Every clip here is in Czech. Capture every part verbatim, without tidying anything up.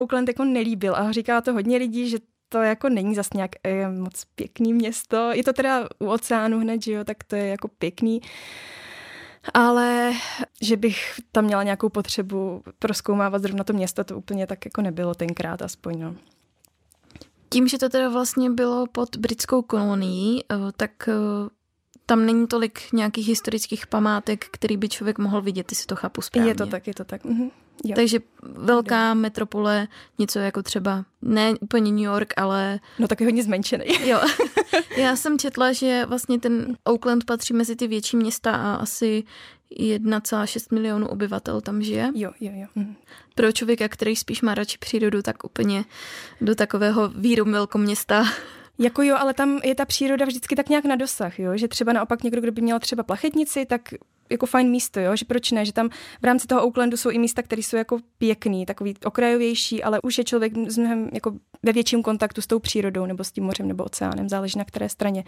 Auckland jako nelíbil a říká to hodně lidí, že to jako není zas nějak eh, moc pěkný město. Je to teda u oceánu hned, že jo, tak to je jako pěkný. Ale že bych tam měla nějakou potřebu prozkoumávat zrovna to město, to úplně tak jako nebylo tenkrát aspoň, no. Tím, že to teda vlastně bylo pod britskou kolonií, tak tam není tolik nějakých historických památek, který by člověk mohl vidět, jestli to chápu správně. Je to tak, je to tak. Mhm. Jo. Takže velká metropole, něco jako třeba, ne úplně New York, ale... No taky hodně zmenšený. Jo. Já jsem četla, že vlastně ten Auckland patří mezi ty větší města a asi jedna celá šest milionů obyvatel tam žije. Jo, jo, jo. Mhm. Pro člověka, který spíš má radši přírodu, tak úplně do takového víru velkoměsta. Jako jo, ale tam je ta příroda vždycky tak nějak na dosah, jo? Že třeba naopak někdo, kdo by měl třeba plachetnici, tak jako fajn místo, jo? Že proč ne, že tam v rámci toho Aucklandu jsou i místa, které jsou jako pěkný, takový okrajovější, ale už je člověk s mnohem jako ve větším kontaktu s tou přírodou nebo s tím mořem nebo oceánem, záleží na které straně.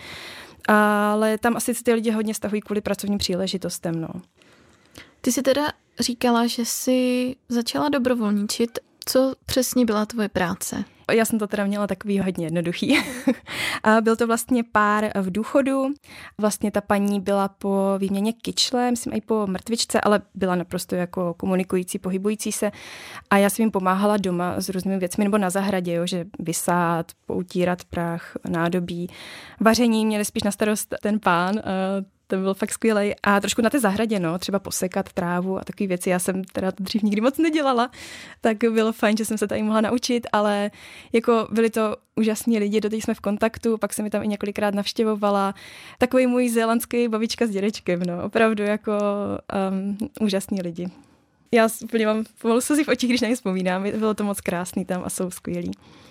Ale tam asi ty lidi hodně stahují kvůli pracovním příležitostem, no. Ty jsi teda říkala, že jsi začala dobrovolničit. Co přesně byla tvoje práce? Já jsem to teda měla takový hodně jednoduchý. A byl to vlastně pár v důchodu. Vlastně ta paní byla po výměně kyčle, myslím i po mrtvičce, ale byla naprosto jako komunikující, pohybující se. A já jsem jim pomáhala doma s různými věcmi, nebo na zahradě, jo, že vysát, poutírat prach, nádobí. Vaření měli spíš na starost ten pán, to byl fakt skvělej. A trošku na té zahradě, no, třeba posekat trávu a takové věci. Já jsem teda to dřív nikdy moc nedělala, tak bylo fajn, že jsem se tady mohla naučit, ale jako byli to úžasní lidi, doteď jsme v kontaktu, pak jsem mi tam i několikrát navštěvovala. Takový můj zélandský babička s dědečkem, no, opravdu jako um, úžasní lidi. Já úplně mám pomalu slzy v očích, když na ně vzpomínám, bylo to moc krásný tam a jsou skvělí.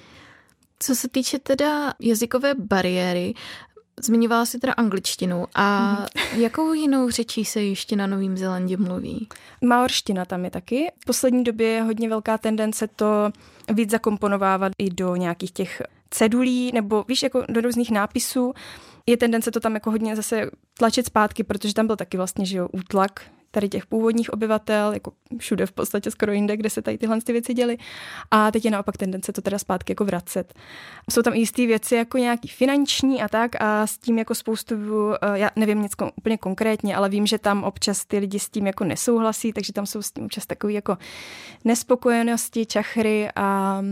Co se týče teda jazykové bariéry, zmiňovala jsi teda angličtinu a mm. jakou jinou řečí se ještě na Novém Zélandě mluví? Maorština tam je taky. V poslední době je hodně velká tendence to víc zakomponovávat i do nějakých těch cedulí nebo víš, jako do různých nápisů. Je tendence to tam jako hodně zase tlačit zpátky, protože tam byl taky vlastně, že jo, útlak tady těch původních obyvatel, jako všude v podstatě skoro jinde, kde se tady tyhle ty věci děly. A teď je naopak tendence to teda zpátky jako vracet. Jsou tam i jistý věci jako nějaký finanční a tak a s tím jako spoustu, já nevím nic úplně konkrétně, ale vím, že tam občas ty lidi s tím jako nesouhlasí, takže tam jsou s tím občas takový jako nespokojenosti, čachry a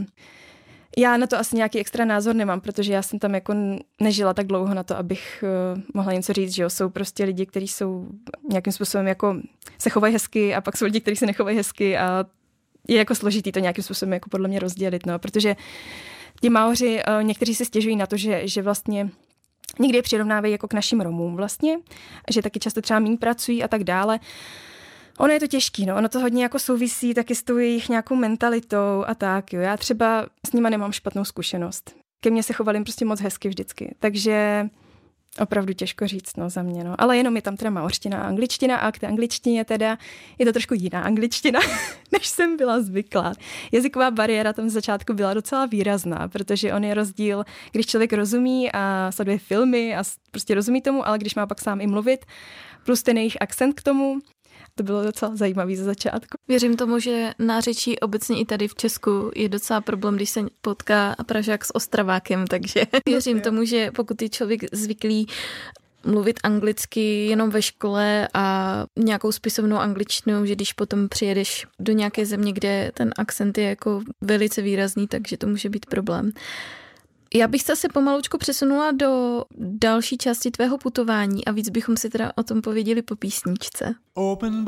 já na to asi nějaký extra názor nemám, protože já jsem tam jako nežila tak dlouho na to, abych uh, mohla něco říct, že jo, jsou prostě lidi, kteří jsou nějakým způsobem jako se chovají hezky a pak jsou lidi, kteří se nechovají hezky a je jako složitý to nějakým způsobem jako podle mě rozdělit, no, protože ti Maoři, uh, někteří se stěžují na to, že, že vlastně někdy je přirovnávají jako k našim Romům vlastně, že taky často třeba méně pracují a tak dále. Ono je to těžký, no, ono to hodně jako souvisí taky s tou jejich nějakou mentalitou a tak, jo. Já třeba s nima nemám špatnou zkušenost. Ke mně se chovali prostě moc hezky vždycky, takže opravdu těžko říct, no, za mě, no. Ale jenom je tam teda maorština a angličtina a k té angličtině teda je to trošku jiná angličtina, než jsem byla zvyklá. Jazyková bariéra tam z začátku byla docela výrazná, protože on je rozdíl, když člověk rozumí a sleduje filmy a prostě rozumí tomu, ale když má pak sám i mluvit, plus ten jejich akcent k tomu, to bylo docela zajímavý ze začátku. Věřím tomu, že nářečí obecně i tady v Česku je docela problém, když se potká Pražák s Ostravákem, takže věřím tomu, že pokud je člověk zvyklý mluvit anglicky jenom ve škole a nějakou spisovnou angličtinu, že když potom přijedeš do nějaké země, kde ten akcent je jako velice výrazný, takže to může být problém. Já bych se pomalučku přesunula do další části tvého putování a víc bychom si teda o tom pověděli po písničce. Open